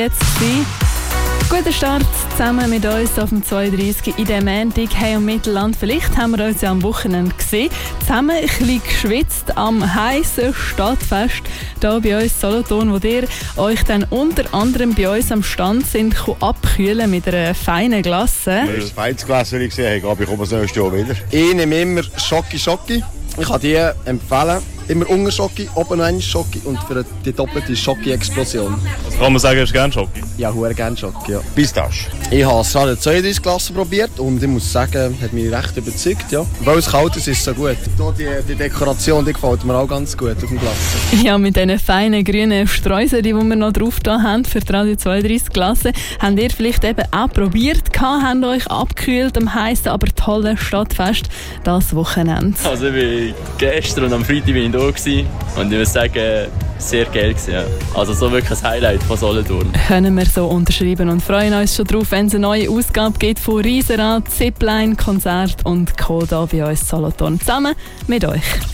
jetzt gewesen. Guter Start zusammen mit uns auf dem 32 in der Montag. Hey und Mittelland, vielleicht haben wir uns ja am Wochenende gesehen. Zusammen ein bisschen geschwitzt am heißen Stadtfest hier bei uns Solothurn, wo ihr euch dann unter anderem bei uns am Stand sind abkühlen mit einer feinen Glasse. Das ist das feines Glas, das ich gesehen habe. Ich komme das nächste Jahr wieder. Ich nehme immer Schoki. Ich kann die empfehlen. Immer unter Schoki, oben ein Schoki und für die doppelte Schoki-Explosion. Also kann man sagen, hast du gerne Schoki? Ja, sehr gerne Schoki, ja. Pistache. Ich habe es gerade 32 Klasse probiert und ich muss sagen, hat mich recht überzeugt, ja. Weil es kalt ist, ist es so gut. Die Dekoration, die gefällt mir auch ganz gut auf dem Glas. Ja, mit diesen feinen grünen Streuseln, die wir noch drauf da haben für die Radio 32 Klasse, habt ihr vielleicht eben auch probiert, habt euch abgekühlt am heißen, aber tollen Stadtfest das Wochenende. Also ich bin gestern und am Freitag bin ich da gewesen, und ich muss sagen, sehr geil gewesen, ja. Also so wirklich ein Highlight von Solothurn. Können wir so unterschreiben und freuen uns schon drauf, wenn es eine neue Ausgabe gibt von Riesenrad, Zipline, Konzert und Co. da bei uns Solothurn zusammen mit euch.